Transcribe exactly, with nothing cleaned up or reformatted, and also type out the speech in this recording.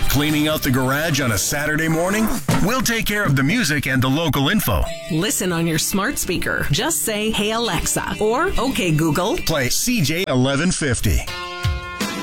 Cleaning out the garage on a Saturday morning? We'll take care of the music and the local info. Listen on your smart speaker. Just say, "Hey Alexa," or "Okay Google, Play C J eleven fifty.